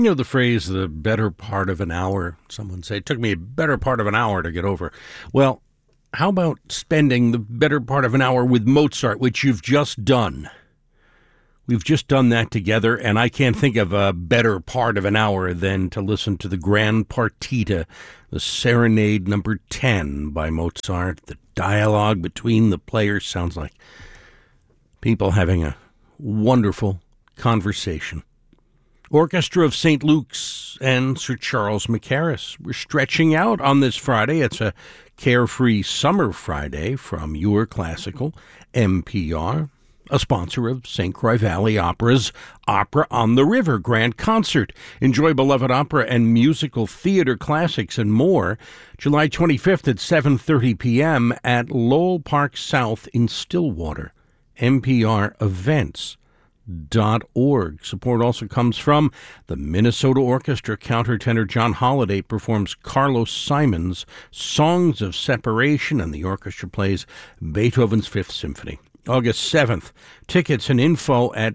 You know the phrase, the better part of an hour. Someone say, it took me a better part of an hour to get over. Well, how about spending the better part of an hour with Mozart, which you've just done? We've just done that together, and I can't think of a better part of an hour than to listen to the Grand Partita, the Serenade number 10 by Mozart. The dialogue between the players sounds like people having a wonderful conversation. Orchestra of St. Luke's and Sir Charles Mackerras. We're stretching out on this Friday. It's a carefree summer Friday from Your Classical, NPR, a sponsor of St. Croix Valley Opera's Opera on the River Grand Concert. Enjoy beloved opera and musical theater classics and more. July 25th at 7:30 p.m. at Lowell Park South in Stillwater. NPR Events. .org. Support also comes from the Minnesota Orchestra. Countertenor John Holliday performs Carlos Simon's Songs of Separation, and the orchestra plays Beethoven's Fifth Symphony. August 7th. Tickets and info at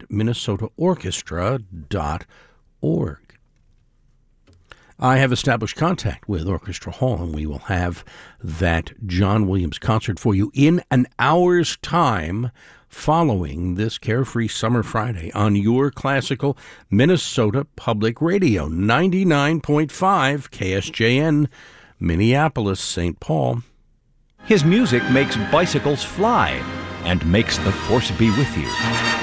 minnesotaorchestra.org. I have established contact with Orchestra Hall, and we will have that John Williams concert for you in an hour's time following this Carefree Summer Friday on Your Classical Minnesota Public Radio, 99.5 KSJN, Minneapolis, St. Paul. His music makes bicycles fly and makes the Force be with you.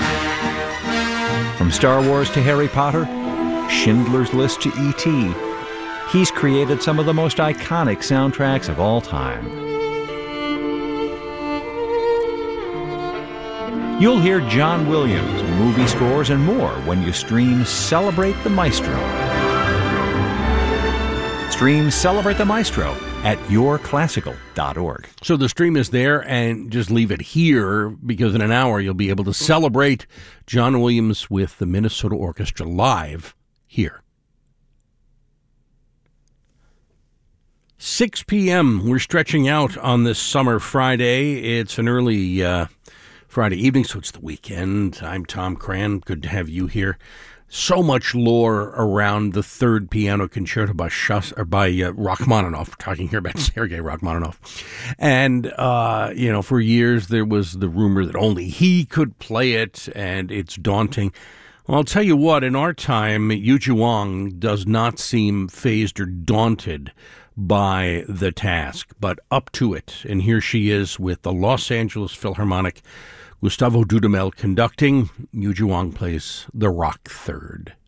From Star Wars to Harry Potter, Schindler's List to E.T., he's created some of the most iconic soundtracks of all time. You'll hear John Williams, movie scores, and more when you stream Celebrate the Maestro. Stream Celebrate the Maestro at yourclassical.org. So the stream is there, and just leave it here, because in an hour you'll be able to celebrate John Williams with the Minnesota Orchestra live here. 6 p.m. We're stretching out on this summer Friday. It's an early Friday evening, so it's the weekend. I'm Tom Cran. Good to have you here. So much lore around the third piano concerto by Rachmaninoff. We're talking here about Sergei Rachmaninoff. And, for years there was the rumor that only he could play it, and it's daunting. Well, I'll tell you what, in our time, Yu Zhuang does not seem fazed or daunted by the task, but up to it. And here she is with the Los Angeles Philharmonic, Gustavo Dudamel conducting. Yu Zhuang plays the Rock Third.